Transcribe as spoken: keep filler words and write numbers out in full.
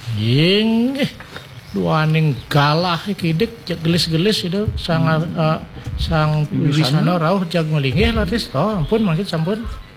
Ying eh dua ning galah kidik cek gelis-gelis itu sang hmm. uh, sang Wisana rauh jag melinggih latis. Oh ampun mangkit sampun.